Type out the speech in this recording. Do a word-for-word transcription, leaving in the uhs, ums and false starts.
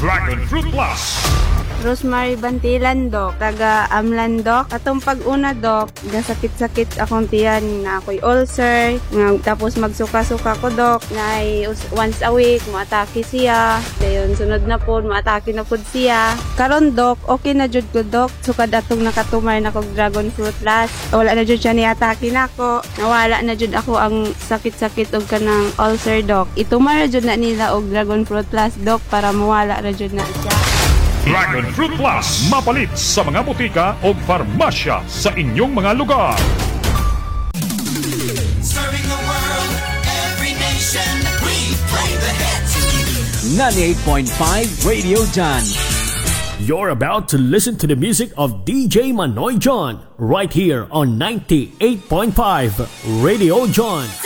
Dragon Fruit Plus. Rosemary Bantilan, Dok. Taga Amlan, Dok. Atong pag-una, Dok, gasakit-sakit akong tiyan na ako'y ulcer. Nga, tapos magsuka-suka ko, Dok. Na ay once a week, maatake siya. Dayon, sunod na po, maatake na po siya. Karon, Dok, okay na jud ko, Dok. Sukad atong nakatumar na kog Dragon Fruit Plus. Wala na jud siya ni-atake na ako. Nawala na jud ako ang sakit-sakit og kanang ulcer, Dok. Itumar jud na nila og Dragon Fruit Plus, Dok, para mawala na jud na siya. Dragon Fruit Plus, mapalit sa mga butika o farmasya sa inyong mga lugar. Serving the world, every nation, we play the hits. ninety-eight point five Radio John. You're about to listen to the music of D J Manoy John right here on ninety-eight point five Radio John.